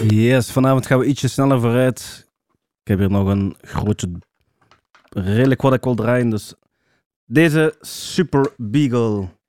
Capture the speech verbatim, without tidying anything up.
Yes, vanavond gaan we ietsje sneller vooruit. Ik heb hier nog een grootje, redelijk wat ik wil draaien. Dus deze Super Beagle.